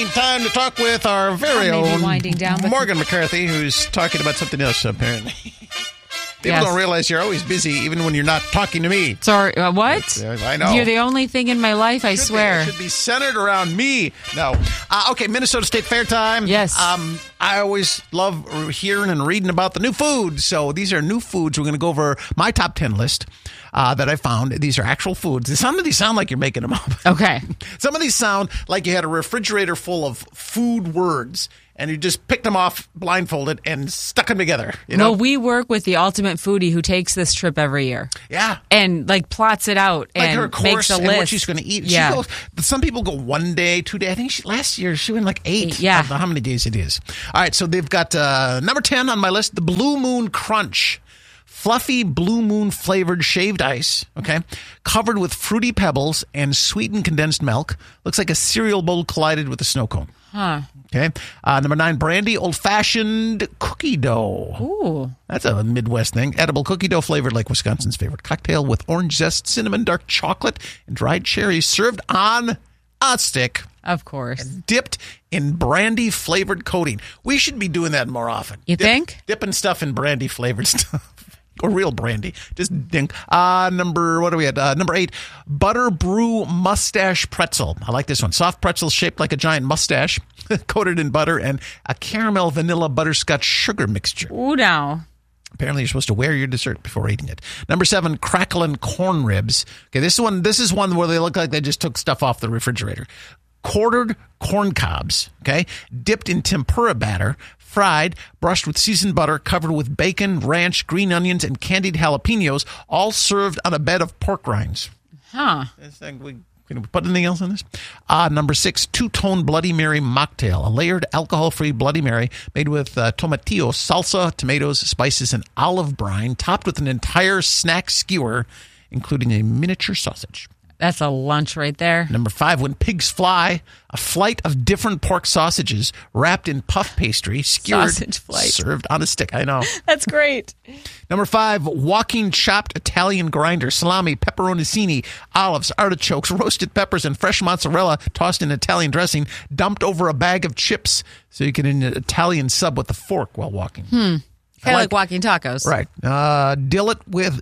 Time to talk with our very own winding down, but Morgan McCarthy, who's talking about something else, apparently. People don't realize you're always busy, even when you're not talking to me. Sorry, what? I know. You're the only thing in my life, I swear. It should be centered around me. No. Okay, Minnesota State Fair time. Yes. I always love hearing and reading about the new foods. So these are new foods. We're going to go over my top 10 list that I found. These are actual foods. Some of these sound like you're making them up. Okay. Some of these sound like you had a refrigerator full of food words, and you just picked them off blindfolded and stuck them together. You know? Well, we work with the ultimate foodie who takes this trip every year. Yeah. And plots it out like and her course makes a and list. what she's going to eat. Yeah. She goes, some people go 1 day, 2 days. I think last year she went like 8. Yeah. I don't know how many days it is. All right, so they've got number 10 on my list, the Blue Moon Crunch. Fluffy Blue Moon flavored shaved ice, okay, covered with fruity pebbles and sweetened condensed milk. Looks like a cereal bowl collided with a snow cone. Huh. Okay. Number 9, Brandy Old Fashioned Cookie Dough. Ooh. That's a Midwest thing. Edible cookie dough flavored like Wisconsin's favorite cocktail with orange zest, cinnamon, dark chocolate, and dried cherries served on a stick. Of course. Dipped in brandy flavored coating. We should be doing that more often. You think? Dipping stuff in brandy flavored stuff. Or real brandy. Just dink. What are we at? Number 8, Butter Brew Mustache Pretzel. I like this one. Soft pretzel shaped like a giant mustache, coated in butter and a caramel vanilla butterscotch sugar mixture. Ooh, now. Apparently, you're supposed to wear your dessert before eating it. Number 7, Cracklin' Corn Ribs. Okay, this is one where they look like they just took stuff off the refrigerator. Quartered corn cobs, okay, dipped in tempura batter, fried, brushed with seasoned butter, covered with bacon, ranch, green onions, and candied jalapenos, all served on a bed of pork rinds. Huh. Can we put anything else on this? Number 6, Two-Tone Bloody Mary Mocktail, a layered alcohol-free Bloody Mary made with tomatillo, salsa, tomatoes, spices, and olive brine, topped with an entire snack skewer, including a miniature sausage. That's a lunch right there. Number 5, When Pigs Fly, a flight of different pork sausages wrapped in puff pastry, skewered, Sausage flight. served on a stick. I know. That's great. Number 5, Walking Chopped Italian Grinder, salami, pepperoncini, olives, artichokes, roasted peppers, and fresh mozzarella tossed in Italian dressing, dumped over a bag of chips so you can eat an Italian sub with a fork while walking. Kind of like walking tacos. Right. Dill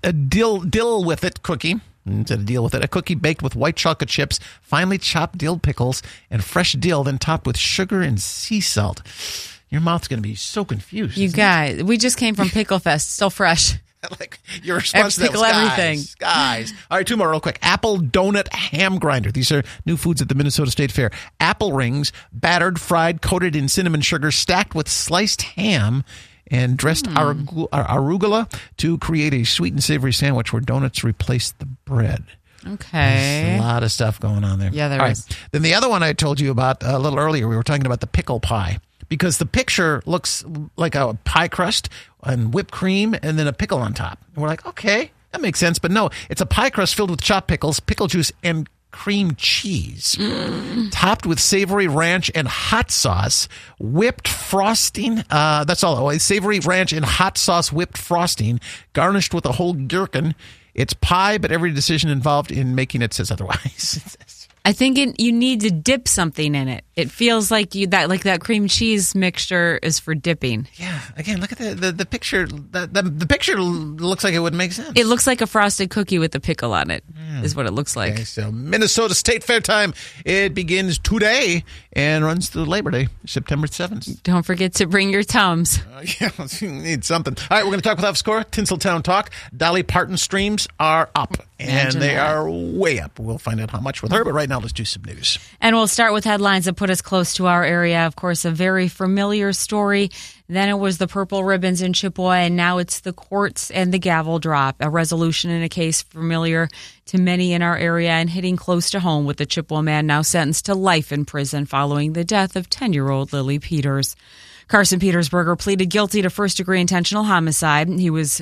with it cookie. Instead of deal with it, a cookie baked with white chocolate chips, finely chopped dill pickles, and fresh dill, then topped with sugar and sea salt. Your mouth's going to be so confused. You guys, we just came from Pickle Fest, still fresh. Like your response to that Pickle was, everything. Guys. All right, 2 more real quick. Apple Donut Ham Grinder. These are new foods at the Minnesota State Fair. Apple rings, battered, fried, coated in cinnamon sugar, stacked with sliced ham, and dressed arugula to create a sweet and savory sandwich where donuts replace the bread. Okay. There's a lot of stuff going on there. Yeah, there is. Then the other one I told you about a little earlier, we were talking about the pickle pie. Because the picture looks like a pie crust and whipped cream and then a pickle on top. And we're like, okay, that makes sense. But no, it's a pie crust filled with chopped pickles, pickle juice, and cream cheese, topped with savory ranch and hot sauce, whipped frosting. That's all. Savory ranch and hot sauce whipped frosting, garnished with a whole gherkin. It's pie, but every decision involved in making it says otherwise. I think you need to dip something in it. It feels like that cream cheese mixture is for dipping. Yeah. Again, look at the picture. The picture looks like it would make sense. It looks like a frosted cookie with a pickle on it, is what it looks like. Okay, so Minnesota State Fair time. It begins today and runs through Labor Day, September 7th. Don't forget to bring your Tums. Yeah, you need something. All right, we're going to talk with Off Score, Tinseltown Talk. Dolly Parton streams are up, and they are way up. We'll find out how much with her, but right now let's do some news. And we'll start with headlines that put us close to our area. Of course, a very familiar story. Then it was the purple ribbons in Chippewa, and now it's the courts and the gavel drop. A resolution in a case familiar to many in our area and hitting close to home with the Chippewa man now sentenced to life in prison following the death of 10-year-old Lily Peters. Carson Petersberger pleaded guilty to first-degree intentional homicide. He was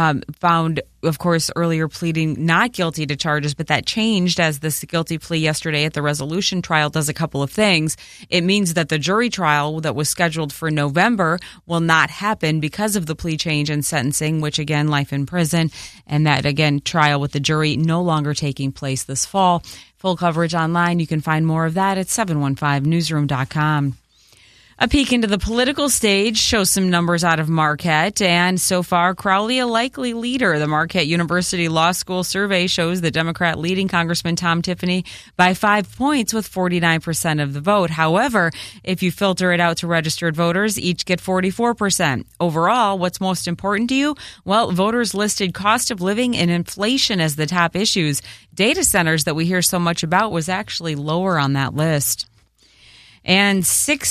found, of course, earlier pleading not guilty to charges, but that changed as this guilty plea yesterday at the resolution trial does a couple of things. It means that the jury trial that was scheduled for November will not happen because of the plea change and sentencing, which, again, life in prison, and that, again, trial with the jury no longer taking place this fall. Full coverage online. You can find more of that at 715newsroom.com. A peek into the political stage shows some numbers out of Marquette, and so far, Crowley a likely leader. The Marquette University Law School survey shows the Democrat leading Congressman Tom Tiffany by 5 points with 49% of the vote. However, if you filter it out to registered voters, each get 44%. Overall, what's most important to you? Well, voters listed cost of living and inflation as the top issues. Data centers that we hear so much about was actually lower on that list. And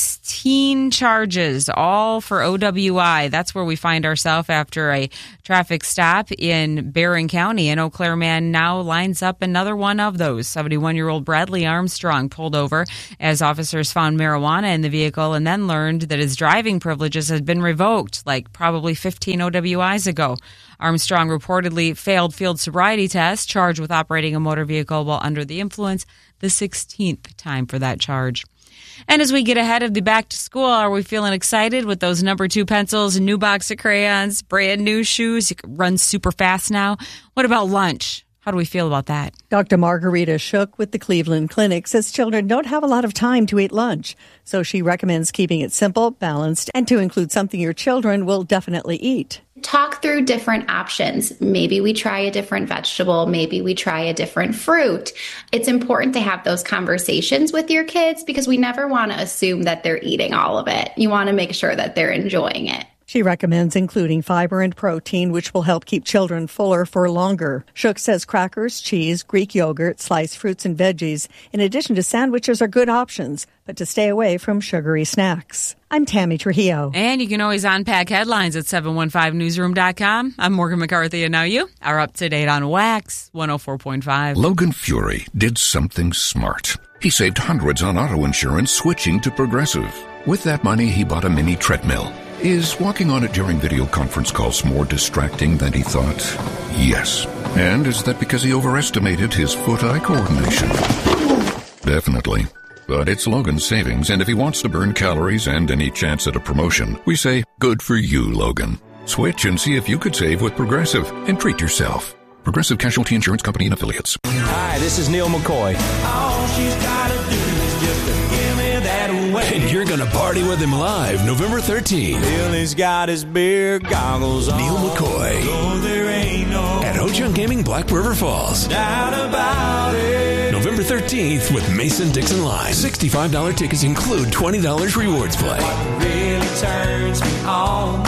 16 charges, all for OWI. That's where we find ourselves after a traffic stop in Barron County. And Eau Claire man now lines up another one of those. 71-year-old Bradley Armstrong pulled over as officers found marijuana in the vehicle and then learned that his driving privileges had been revoked, like probably 15 OWIs ago. Armstrong reportedly failed field sobriety tests, charged with operating a motor vehicle while under the influence, the 16th time for that charge. And as we get ahead of the back to school, are we feeling excited with those number 2 pencils, a new box of crayons, brand new shoes? You can run super fast now. What about lunch? How do we feel about that? Dr. Margarita Shook with the Cleveland Clinic says children don't have a lot of time to eat lunch. So she recommends keeping it simple, balanced, and to include something your children will definitely eat. Talk through different options. Maybe we try a different vegetable. Maybe we try a different fruit. It's important to have those conversations with your kids because we never want to assume that they're eating all of it. You want to make sure that they're enjoying it. She recommends including fiber and protein, which will help keep children fuller for longer. Shook says crackers, cheese, Greek yogurt, sliced fruits, and veggies, in addition to sandwiches, are good options, but to stay away from sugary snacks. I'm Tammy Trujillo. And you can always unpack headlines at 715newsroom.com. I'm Morgan McCarthy, and now you are up to date on Wax 104.5. Logan Fury did something smart. He saved hundreds on auto insurance switching to Progressive. With that money, he bought a mini treadmill. Is walking on it during video conference calls more distracting than he thought? Yes. And is that because he overestimated his foot-eye coordination? Definitely. But it's Logan's savings, and if he wants to burn calories and any chance at a promotion, we say, good for you, Logan. Switch and see if you could save with Progressive and treat yourself. Progressive Casualty Insurance Company and Affiliates. Hi, this is Neil McCoy. All she's gotta do is just give me that away. And you're gonna party with him live November 13th. Billy's got his beer goggles on. Neil McCoy. So there ain't no At Ho-Chunk Gaming, Black River Falls. doubt about it. November 13th with Mason Dixon Live. $65 tickets include $20 rewards play. What really turns me on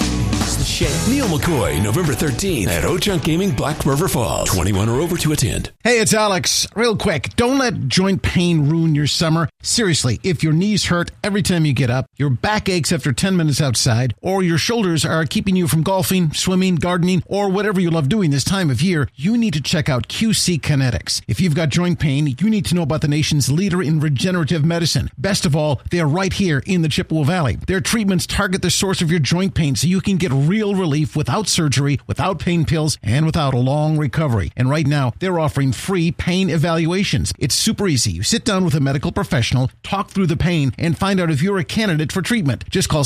is the shit. Neil McCoy, November 13th at Ho-Chunk Gaming, Black River Falls. 21 or over to attend. Hey, it's Alex. Real quick, don't let joint pain ruin your summer. Seriously, if your knees hurt every time you get up, your back aches after 10 minutes outside, or your shoulders are keeping you from golfing, swimming, gardening, or whatever you love doing this time of year, you need to check out QC Kinetics. If you've got joint pain, you need to know about the nation's leader in regenerative medicine. Best of all, they are right here in the Chippewa Valley. Their treatments target the source of your joint pain so you can get real relief without surgery, without pain pills, and without a long recovery. And right now, they're offering free pain evaluations. It's super easy. You sit down with a medical professional, talk through the pain, and find out if you're a candidate for treatment. Just call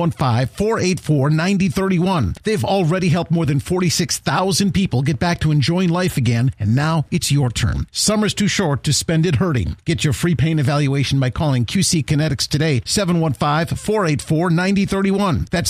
715-484-9031. They've already helped more than 46,000 people get back to enjoying life again, and now it's your turn. Summer's too short to spend it hurting. Get your free pain evaluation by calling QC Kinetics today, 715-484-9031. That's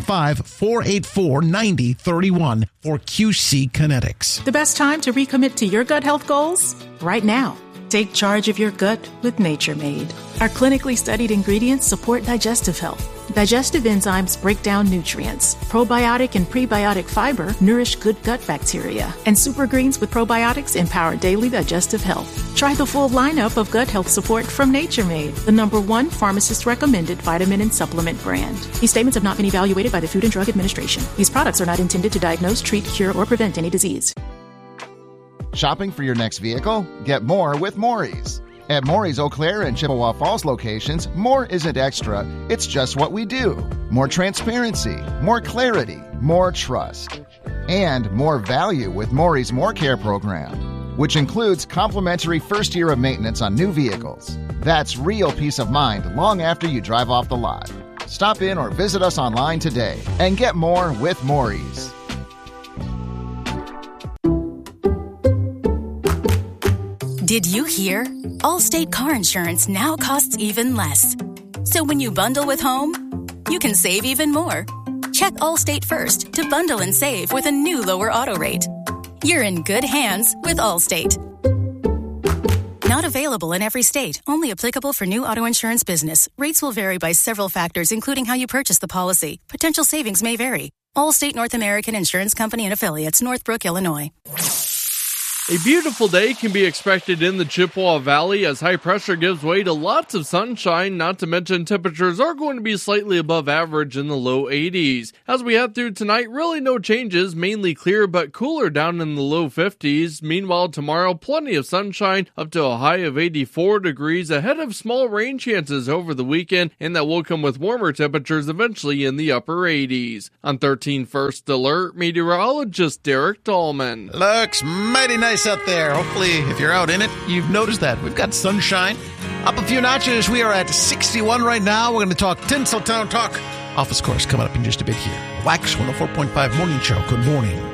715-484-9031 for QC Kinetics. The best time to recommit to your gut health goals? Right now. Take charge of your gut with Nature Made. Our clinically studied ingredients support digestive health. Digestive enzymes break down nutrients. Probiotic and prebiotic fiber nourish good gut bacteria. And super greens with probiotics empower daily digestive health. Try the full lineup of gut health support from Nature Made, the #1 pharmacist-recommended vitamin and supplement brand. These statements have not been evaluated by the Food and Drug Administration. These products are not intended to diagnose, treat, cure, or prevent any disease. Shopping for your next vehicle? Get more with Maury's. At Maury's Eau Claire and Chippewa Falls locations, more isn't extra, it's just what we do. More transparency, more clarity, more trust, and more value with Maury's More Care program, which includes complimentary first year of maintenance on new vehicles. That's real peace of mind long after you drive off the lot. Stop in or visit us online today and get more with Maury's. Did you hear? Allstate car insurance now costs even less. So when you bundle with home, you can save even more. Check Allstate first to bundle and save with a new lower auto rate. You're in good hands with Allstate. Not available in every state. Only applicable for new auto insurance business. Rates will vary by several factors, including how you purchase the policy. Potential savings may vary. Allstate North American Insurance Company and Affiliates, Northbrook, Illinois. A beautiful day can be expected in the Chippewa Valley as high pressure gives way to lots of sunshine, not to mention temperatures are going to be slightly above average in the low 80s. As we head through tonight, really no changes, mainly clear but cooler down in the low 50s. Meanwhile, tomorrow, plenty of sunshine up to a high of 84 degrees ahead of small rain chances over the weekend, and that will come with warmer temperatures eventually in the upper 80s. On 13 First Alert, meteorologist Derek Dahlman. Looks mighty nice out there. Hopefully, if you're out in it, you've noticed that. We've got sunshine. Up a few notches. We are at 61 right now. We're going to talk Tinseltown Talk. Office Course coming up in just a bit here. Wax 104.5 Morning Show. Good morning.